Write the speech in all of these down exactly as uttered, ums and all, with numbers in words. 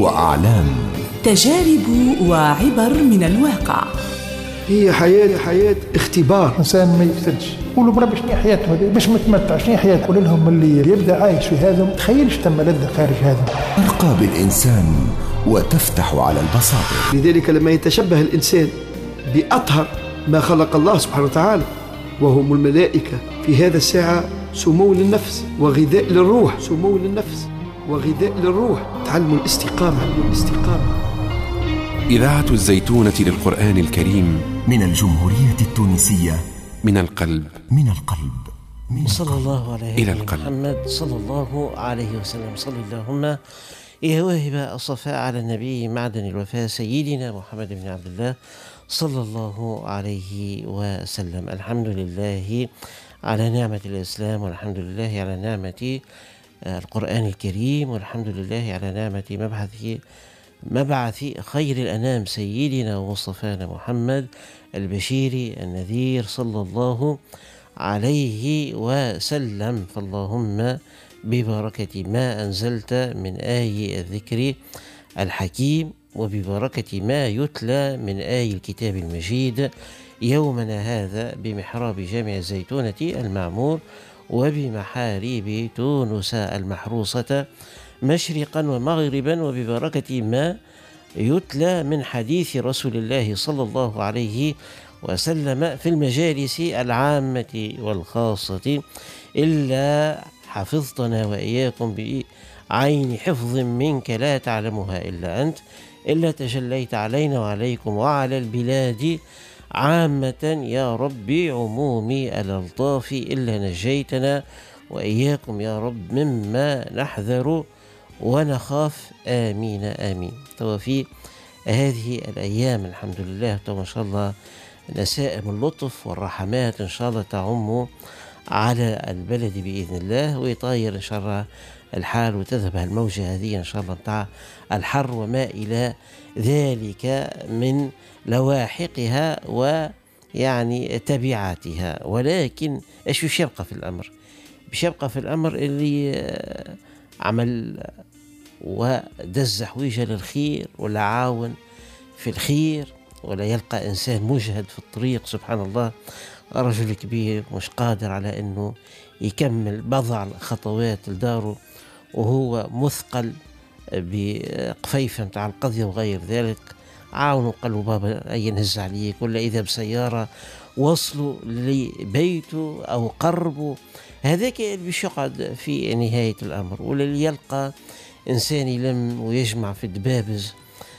وأعلام، تجارب وعبر من الواقع. هي حياة حياة اختبار. إنسان ما يفتدش قولوا بربي شنو حياته هذه باش متمتع، شنو حياته؟ قول لهم اللي يبدأ عايش في هذا تخيلش تم لذة خارج هذا. ترقى بالإنسان وتفتح على البصائر. لذلك لما يتشبه الإنسان بأطهر ما خلق الله سبحانه وتعالى وهم الملائكة، في هذا الساعة سمو للنفس وغذاء للروح، سمو للنفس وغذاء للروح. تعلم الاستقامة. الاستقامة. إذاعة الزيتونة للقرآن الكريم من الجمهورية التونسية، من القلب من القلب من صلى الله عليه إلى القلب. محمد صلى الله عليه وسلم. صلى اللهم يا واهب الصفاء على النبي معدن الوفاء سيدنا محمد بن عبد الله صلى الله عليه وسلم. الحمد لله على نعمة الإسلام، والحمد لله على نعمة القرآن الكريم، والحمد لله على نعمة مبعث مبعث خير الأنام سيدنا ومصطفانا محمد البشير النذير صلى الله عليه وسلم. فاللهم ببركة ما أنزلت من آي الذكر الحكيم، وببركة ما يتلى من آي الكتاب المجيد يومنا هذا بمحراب جامع الزيتونة المعمور، وبمحاريب تونس المحروسة مشرقا ومغربا، وببركة ما يتلى من حديث رسول الله صلى الله عليه وسلم في المجالس العامة والخاصة، إلا حفظتنا وإياكم بعين حفظ منك لا تعلمها إلا أنت، إلا تجليت علينا وعليكم وعلى البلاد عامة يا ربي عمومي الألطاف، إلا نجيتنا وإياكم يا رب مما نحذر ونخاف، آمين آمين. توفي هذه الأيام الحمد لله ما شاء الله نسائم اللطف والرحمات إن شاء الله تعم على البلد بإذن الله، ويطاير إن شاء الله الحال وتذهب الموجة هذه إن شاء الله متاع الحر وما إلى ذلك من لواحقها ويعني تبعاتها. ولكن إيش وش يبقى في الأمر؟ باش يبقى في الأمر اللي عمل ودز حويجة للخير ولا عاون في الخير، ولا يلقى إنسان مجهد في الطريق سبحان الله، رجل كبير مش قادر على أنه يكمل بضع خطوات لداره وهو مثقل بقفيفة متاع القضية وغير ذلك، عاونوا قالوا بابا أي نهز عليك، ولا إذا بسيارة وصلوا لبيته أو قربوا، هذاك اللي باش يقعد في نهاية الأمر. ولا اللي يلقى إنسان يلم ويجمع في الدبابز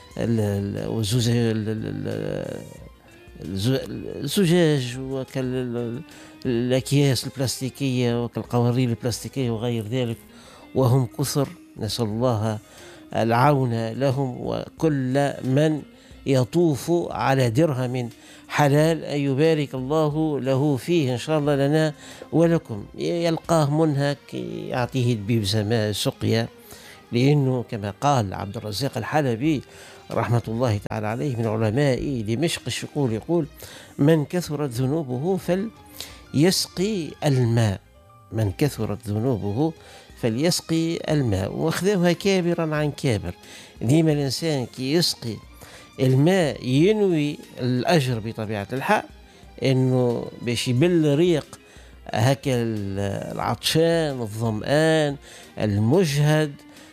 الزجاج وكالأكياس البلاستيكية وكالقوارير البلاستيكية وغير ذلك، وهم كثر، نسأل الله العون لهم، وكل من يطوف على درهم حلال أن يبارك الله له فيه إن شاء الله لنا ولكم. يلقاه منهك يعطيه دبيب سماء سقيا، لأنه كما قال عبد الرزاق الحلبي رحمة الله تعالى عليه من علماء دمشق الشقول، يقول من كثرت ذنوبه فليسقي الماء، من كثرت ذنوبه فليسقي الماء، واخذوها كابرا عن كابر. ديما الإنسان كي يسقي الماء ينوي الأجر بطبيعة الحال، إنه باش يبل ريق هكا العطشان الظمآن المجهد،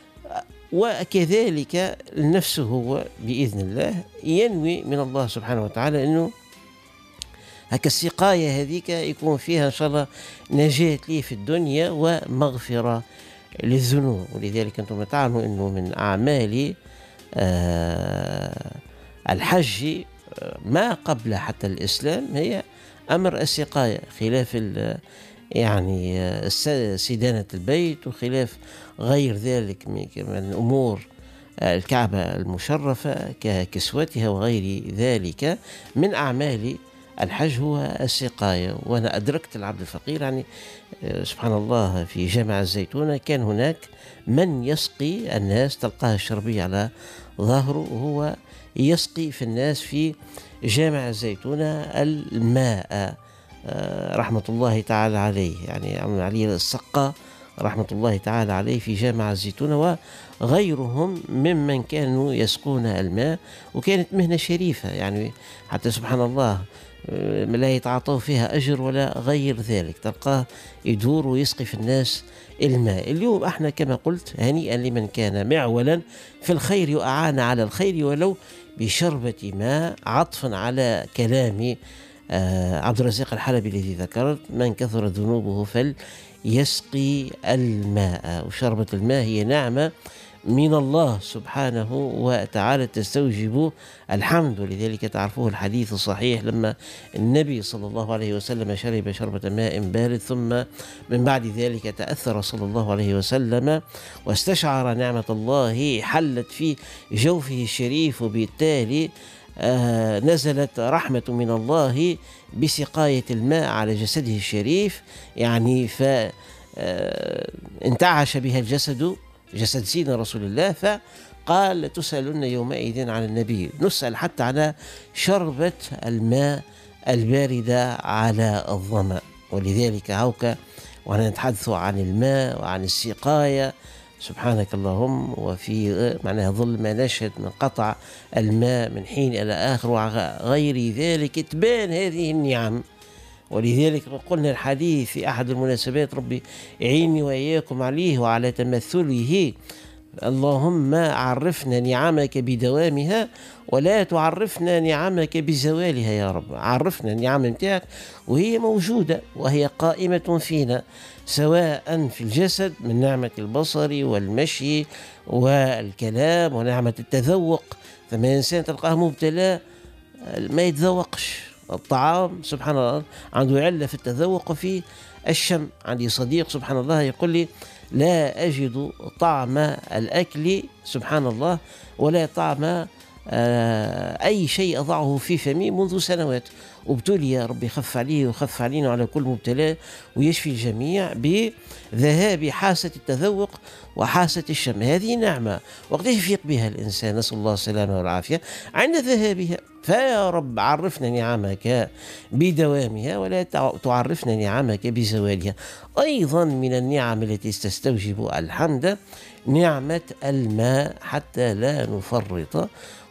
وكذلك نفسه هو بإذن الله ينوي من الله سبحانه وتعالى إنه هكا السقاية هذيك يكون فيها إن شاء الله نجاة لي في الدنيا ومغفرة للذنوب. ولذلك أنتم تعلموا أنه من أعمال آه الحج ما قبل حتى الإسلام هي أمر السقاية، خلاف يعني سدانة البيت وخلاف غير ذلك من أمور الكعبة المشرفة ككسوتها وغير ذلك. من أعمال الحج هو السقاية. وأنا أدركت العبد الفقير يعني سبحان الله في جامع الزيتونة كان هناك من يسقي الناس، تلقاه الشربي على ظهره وهو يسقي في الناس في جامع الزيتونة الماء رحمة الله تعالى عليه، يعني علي السقة رحمة الله تعالى عليه في جامع الزيتونة وغيرهم ممن كانوا يسقون الماء، وكانت مهنة شريفة يعني حتى سبحان الله لا يتعاطوا فيها أجر ولا غير ذلك، تلقاه يدور ويسقي في الناس الماء. اليوم احنا كما قلت هنيئا لمن كان معولا في الخير وأعان على الخير ولو بشربة ماء، عطفا على كلام آه عبد الرزاق الحلبي الذي ذكرت: من كثرت ذنوبه فليسقي الماء. وشربة الماء هي نعمة من الله سبحانه وتعالى تستوجب الحمد، ولذلك تعرفوه الحديث الصحيح لما النبي صلى الله عليه وسلم شرب شربة ماء بارد ثم من بعد ذلك تأثر صلى الله عليه وسلم واستشعر نعمة الله حلت في جوفه الشريف، وبالتالي آه نزلت رحمة من الله بسقاية الماء على جسده الشريف، يعني فانتعش بها الجسد جسد سيدنا رسول الله. فقال: تسألن يومئذ عن النبي. نسأل حتى على شربة الماء الباردة على الظمأ. ولذلك عوك وأنا نتحدث عن الماء وعن السقاية سبحانك اللهم، وفي معناها ظل ما نشهد من قطع الماء من حين إلى آخر وغير ذلك تبان هذه النعم. ولذلك قلنا الحديث في أحد المناسبات: ربي يعيني وإياكم عليه وعلى تمثله، اللهم عرفنا نعمك بدوامها ولا تعرفنا نعمك بزوالها يا رب. عرفنا النعم متاعك وهي موجودة وهي قائمة فينا، سواء في الجسد من نعمة البصر والمشي والكلام ونعمة التذوق. فما إنسان تلقاه مبتلى ما يتذوقش الطعام، سبحان الله عنده علة في التذوق وفي الشم. عندي صديق سبحان الله يقول لي: لا أجد طعم الأكل سبحان الله ولا طعم أي شيء أضعه في فمي منذ سنوات. وابتلي ربي يخف عليه ويخف علينا وعلى كل مبتلى ويشفي الجميع بذهاب حاسة التذوق وحاسة الشم. هذه نعمة وقت يفيق بها الإنسان، نسأل الله السلامة والعافية، عند ذهابها. فيا رب عرفنا نعمك بدوامها ولا تعرفنا نعمك بزوالها. أيضا من النعم التي تستوجب الحمد نعمة الماء، حتى لا نفرط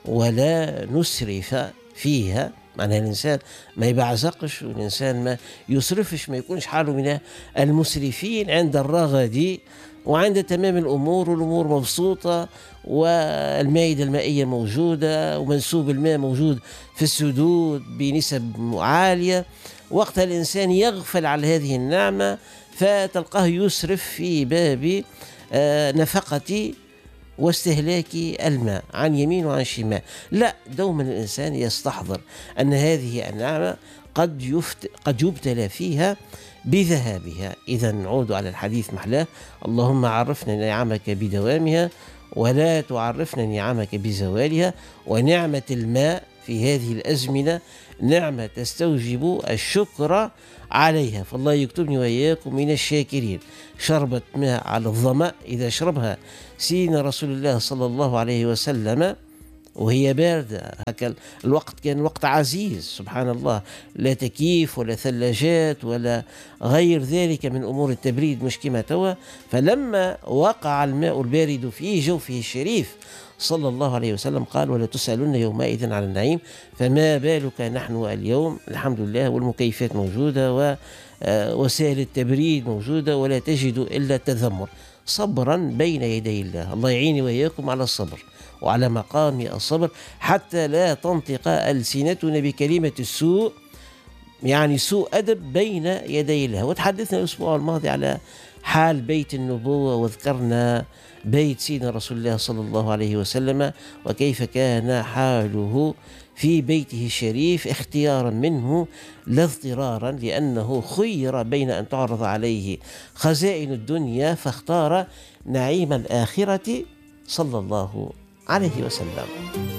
ولا نسرف فيها. معناها الإنسان ما يبعزقش والإنسان ما يسرفش، ما يكونش حاله من المسرفين عند الرغد وعند تمام الأمور والأمور مبسوطة والمائدة المائية موجودة ومنسوب الماء موجود في السدود بنسب عالية. وقت الإنسان يغفل على هذه النعمة فتلقاه يسرف في باب نفقة واستهلاك الماء عن يمين وعن شمال. لا، دوما الإنسان يستحضر أن هذه النعمة قد, يفت... قد يبتلى فيها بذهابها. إذا نعود على الحديث محلاه: اللهم عرفنا نعمك بدوامها ولا تعرفنا نعمك بزوالها. ونعمة الماء في هذه الأزمنة نعمة تستوجب الشكر عليها، فالله يكتبني وإياكم من الشاكرين. شربت ماء على الظمأ إذا شربها سيدنا رسول الله صلى الله عليه وسلم وهي باردة، هكا الوقت كان وقت عزيز سبحان الله، لا تكييف ولا ثلاجات ولا غير ذلك من أمور التبريد مش كما توا. فلما وقع الماء البارد في جوفه الشريف صلى الله عليه وسلم قال: ولا تسألن يومئذ عن النعيم. فما بالك نحن اليوم الحمد لله والمكيفات موجودة ووسائل التبريد موجودة ولا تجد إلا التذمر. صبرا بين يدي الله. الله يعيني وإياكم على الصبر وعلى مقام الصبر حتى لا تنطق ألسنتنا بكلمة السوء، يعني سوء أدب بين يدي الله. وتحدثنا الأسبوع الماضي على حال بيت النبوة وذكرنا بيت سيدنا رسول الله صلى الله عليه وسلم وكيف كان حاله في بيته الشريف اختيارا منه لا اضطرارا، لأنه خير بين أن تعرض عليه خزائن الدنيا فاختار نعيم الآخرة صلى الله عليه وسلم.